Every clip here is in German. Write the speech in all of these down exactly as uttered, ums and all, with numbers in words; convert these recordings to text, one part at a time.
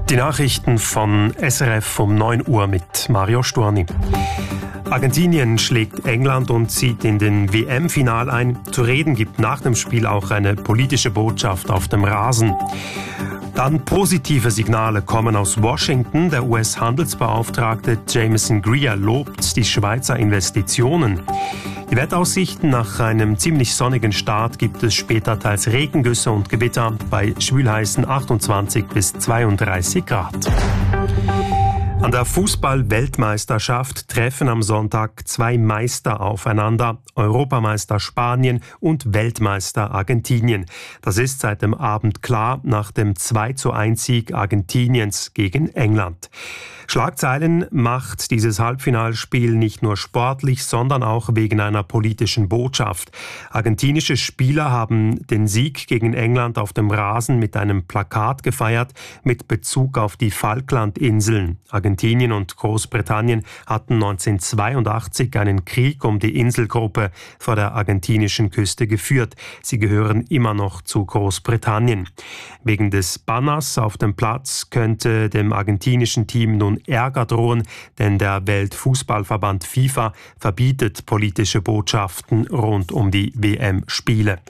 Die Nachrichten von S R F um neun Uhr mit Mario Storni. Argentinien schlägt England und zieht in den W M-Final ein. Zu reden gibt nach dem Spiel auch eine politische Botschaft auf dem Rasen. Dann positive Signale kommen aus Washington. Der U S-Handelsbeauftragte Jameson Greer lobt die Schweizer Investitionen. Die Wetteraussichten: nach einem ziemlich sonnigen Start gibt es später teils Regengüsse und Gewitter bei schwülheißen achtundzwanzig bis zweiunddreißig Grad. An der Fußball-Weltmeisterschaft treffen am Sonntag zwei Meister aufeinander, Europameister Spanien und Weltmeister Argentinien. Das ist seit dem Abend klar nach dem zwei zu eins Sieg Argentiniens gegen England. Schlagzeilen macht dieses Halbfinalspiel nicht nur sportlich, sondern auch wegen einer politischen Botschaft. Argentinische Spieler haben den Sieg gegen England auf dem Rasen mit einem Plakat gefeiert mit Bezug auf die Falklandinseln. Argentinien und Großbritannien hatten neunzehnhundertzweiundachtzig einen Krieg um die Inselgruppe vor der argentinischen Küste geführt. Sie gehören immer noch zu Großbritannien. Wegen des Banners auf dem Platz könnte dem argentinischen Team nun Ärger drohen, denn der Weltfußballverband FIFA verbietet politische Botschaften rund um die W M-Spiele.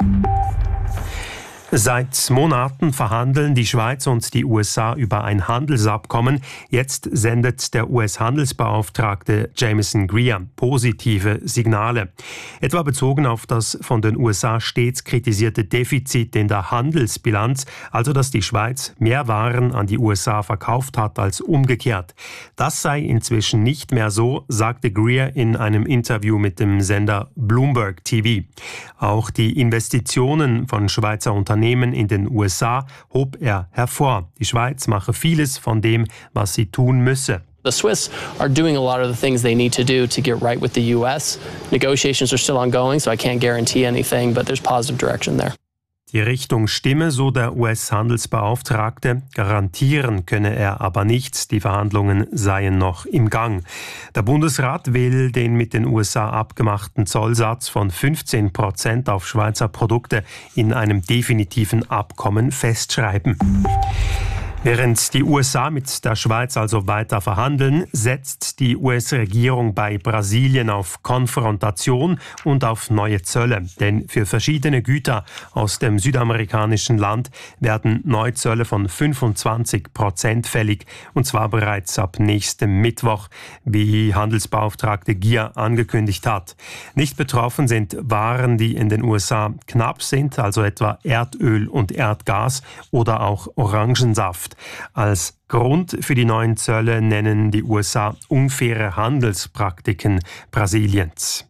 Seit Monaten verhandeln die Schweiz und die U S A über ein Handelsabkommen. Jetzt sendet der U S-Handelsbeauftragte Jameson Greer positive Signale. Etwa bezogen auf das von den U S A stets kritisierte Defizit in der Handelsbilanz, also dass die Schweiz mehr Waren an die U S A verkauft hat als umgekehrt. Das sei inzwischen nicht mehr so, sagte Greer in einem Interview mit dem Sender Bloomberg T V. Auch die Investitionen von Schweizer Unternehmen in den U S A hob er hervor. Die Schweiz mache vieles von dem, was sie tun müsse. The Swiss are doing a lot of the things they need to do to get right with the U S. Negotiations are still ongoing, so I can't guarantee anything, but there's positive direction there. Die Richtung stimme, so der U S-Handelsbeauftragte. Garantieren könne er aber nichts. Die Verhandlungen seien noch im Gang. Der Bundesrat will den mit den U S A abgemachten Zollsatz von fünfzehn Prozent auf Schweizer Produkte in einem definitiven Abkommen festschreiben. Während die U S A mit der Schweiz also weiter verhandeln, setzt die U S-Regierung bei Brasilien auf Konfrontation und auf neue Zölle. Denn für verschiedene Güter aus dem südamerikanischen Land werden Neuzölle von fünfundzwanzig Prozent fällig, und zwar bereits ab nächstem Mittwoch, wie Handelsbeauftragte Gier angekündigt hat. Nicht betroffen sind Waren, die in den U S A knapp sind, also etwa Erdöl und Erdgas oder auch Orangensaft. Als Grund für die neuen Zölle nennen die U S A unfaire Handelspraktiken Brasiliens.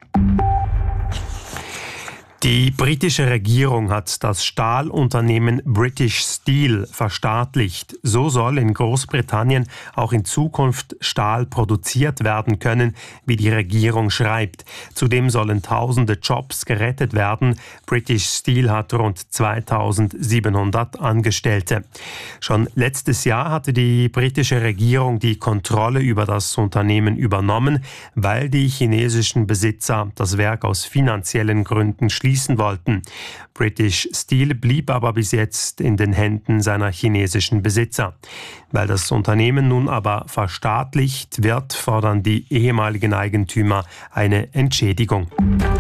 Die britische Regierung hat das Stahlunternehmen British Steel verstaatlicht. So soll in Großbritannien auch in Zukunft Stahl produziert werden können, wie die Regierung schreibt. Zudem sollen tausende Jobs gerettet werden. British Steel hat rund zweitausendsiebenhundert Angestellte. Schon letztes Jahr hatte die britische Regierung die Kontrolle über das Unternehmen übernommen, weil die chinesischen Besitzer das Werk aus finanziellen Gründen schließen wollten. British Steel blieb aber bis jetzt in den Händen seiner chinesischen Besitzer. Weil das Unternehmen nun aber verstaatlicht wird, fordern die ehemaligen Eigentümer eine Entschädigung.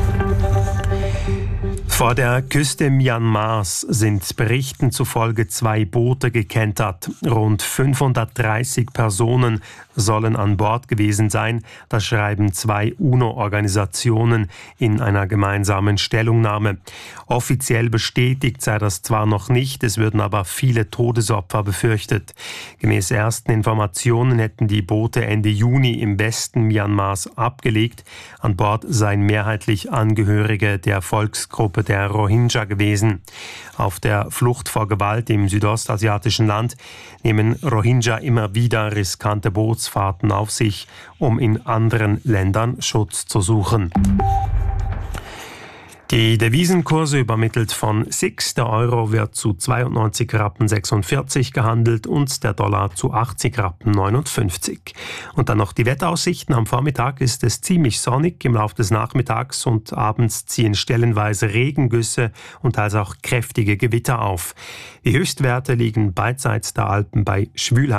Vor der Küste Myanmars sind Berichten zufolge zwei Boote gekentert. Rund fünfhundertdreißig Personen sollen an Bord gewesen sein. Das schreiben zwei UNO-Organisationen in einer gemeinsamen Stellungnahme. Offiziell bestätigt sei das zwar noch nicht, es würden aber viele Todesopfer befürchtet. Gemäß ersten Informationen hätten die Boote Ende Juni im Westen Myanmars abgelegt. An Bord seien mehrheitlich Angehörige der Volksgruppe der Rohingya gewesen. Auf der Flucht vor Gewalt im südostasiatischen Land nehmen Rohingya immer wieder riskante Bootsfahrten auf sich, um in anderen Ländern Schutz zu suchen. Die Devisenkurse übermittelt von S I X. Der Euro wird zu zweiundneunzig Rappen sechsundvierzig gehandelt und der Dollar zu achtzig Rappen neunundfünfzig. Und dann noch die Wetteraussichten. Am Vormittag ist es ziemlich sonnig. Im Laufe des Nachmittags und abends ziehen stellenweise Regengüsse und teils auch kräftige Gewitter auf. Die Höchstwerte liegen beidseits der Alpen bei Schwülheim